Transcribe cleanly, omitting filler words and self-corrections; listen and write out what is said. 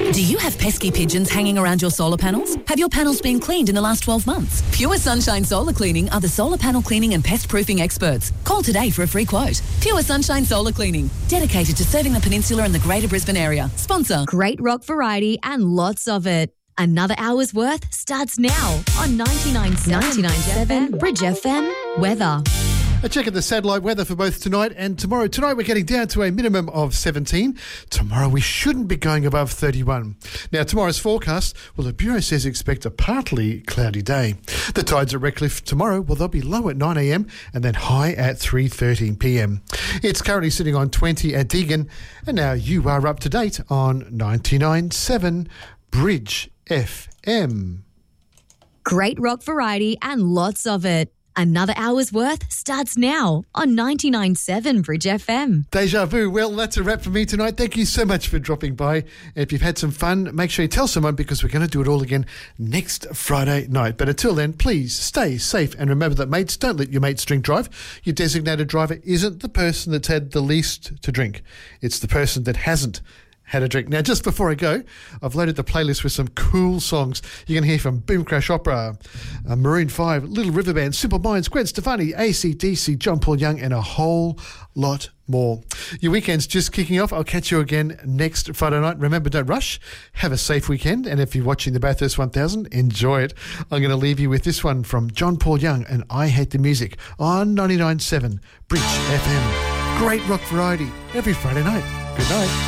Do you have pesky pigeons hanging around your solar panels? Have your panels been cleaned in the last 12 months? Pure Sunshine Solar Cleaning are the solar panel cleaning and pest proofing experts. Call today for a free quote. Pure Sunshine Solar Cleaning, dedicated to serving the peninsula and the Greater Brisbane area. Sponsor. Great rock variety and lots of it. Another hour's worth starts now on 99.7 Bridge FM weather. A check of the satellite weather for both tonight and tomorrow. Tonight we're getting down to a minimum of 17. Tomorrow we shouldn't be going above 31. Now tomorrow's forecast, well, the Bureau says expect a partly cloudy day. The tides at Redcliffe tomorrow, well, they'll be low at 9 a.m. and then high at 3:13 p.m. It's currently sitting on 20 at Deagon. And now you are up to date on 99.7 Bridge FM. Great rock variety and lots of it. Another hour's worth starts now on 99.7 Bridge FM. Deja vu. Well, that's a wrap for me tonight. Thank you so much for dropping by. If you've had some fun, make sure you tell someone because we're going to do it all again next Friday night. But until then, please stay safe and remember that mates, don't let your mates drink drive. Your designated driver isn't the person that's had the least to drink. It's the person that hasn't had a drink. Now, just before I go, I've loaded the playlist with some cool songs. You can hear from Boom Crash Opera, Maroon 5, Little River Band, Simple Minds, Gwen Stefani, AC/DC, John Paul Young, and a whole lot more. Your weekend's just kicking off. I'll catch you again next Friday night. Remember, don't rush. Have a safe weekend. And if you're watching the Bathurst 1000, enjoy it. I'm going to leave you with this one from John Paul Young and I Hate the Music on 99.7 Bridge FM. Great rock variety every Friday night. Good night.